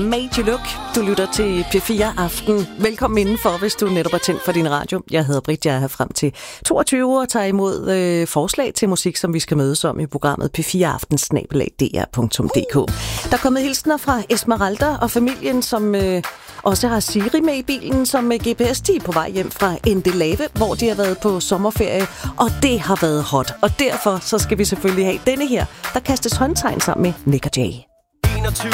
Made You Look. Du lytter til P4 Aften. Velkommen indenfor, hvis du netop er tændt for din radio. Jeg hedder Britt, jeg er her frem til 22 og tager imod forslag til musik, som vi skal mødes om i programmet p4aften@dr.dk. Der er kommet hilsner fra Esmeralda og familien, som også har Siri med i bilen, som GPS-10 på vej hjem fra Endelave, hvor de har været på sommerferie, og det har været hot. Og derfor så skal vi selvfølgelig have denne her, der kastes håndtegn sammen med Nick og Jay.